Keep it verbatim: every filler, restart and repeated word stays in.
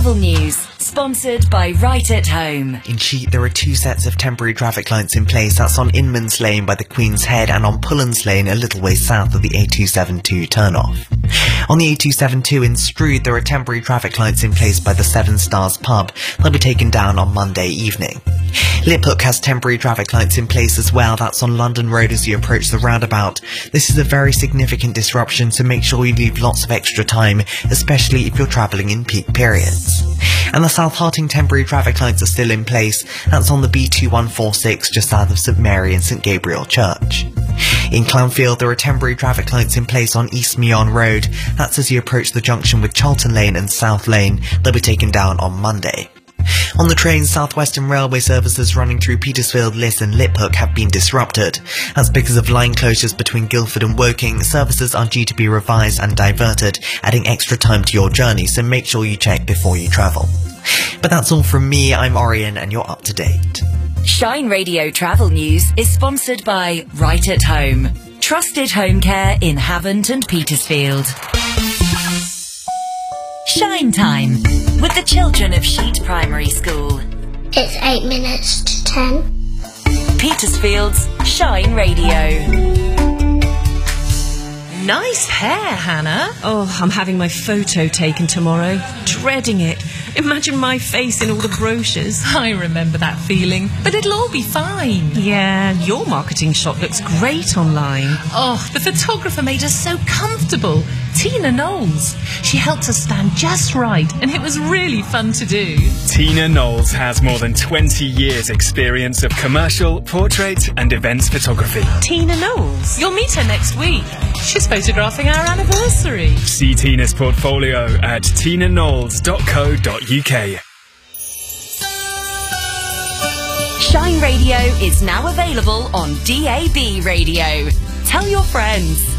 travel news, sponsored by Right at Home. In Sheet, there are two sets of temporary traffic lights in place. That's on Inman's Lane by the Queen's Head and on Pullens Lane a little way south of the A two seventy-two turnoff. On the A two seventy-two in Strood, there are temporary traffic lights in place by the Seven Stars pub. They'll be taken down on Monday evening. Liphook has temporary traffic lights in place as well. That's on London Road as you approach the roundabout. This is a very significant disruption, so make sure you leave lots of extra time, especially if you're travelling in peak periods. And the South Harting temporary traffic lights are still in place. That's on the B two one four six just south of St Mary and St Gabriel Church. In Clownfield, there are temporary traffic lights in place on East Meon Road. That's as you approach the junction with Charlton Lane and South Lane. They'll be taken down on Monday. On the trains, South Western Railway services running through Petersfield, Liss and Liphook have been disrupted. That's because of line closures between Guildford and Woking. Services are due to be revised and diverted, adding extra time to your journey, so make sure you check before you travel. But that's all from me. I'm Orion and you're up to date. Shine Radio Travel News is sponsored by Right at Home. Trusted home care in Havant and Petersfield. Shine Time with the children of Sheet Primary School. It's eight minutes to ten. Petersfield's Shine Radio. Nice hair, Hannah. Oh, I'm having my photo taken tomorrow. Dreading it. Imagine my face in all the brochures. I remember that feeling, but it'll all be fine. Yeah, your marketing shot looks great online. Oh, the photographer made us so comfortable. Tina Knowles. She helped us stand just right, and it was really fun to do. Tina Knowles has more than twenty years experience of commercial, portrait and events photography. Tina Knowles? You'll meet her next week. She's photographing our anniversary. See Tina's portfolio at tina knowles dot co dot uk. Shine Radio is now available on D A B radio. Tell your friends.